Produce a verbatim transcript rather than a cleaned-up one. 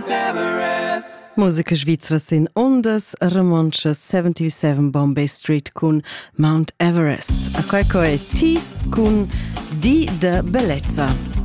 Musica svizzera sin ondas, Ramoncha settantasette Bombay Street con Mount Everest. A quai coi tis con Di de Bellezza.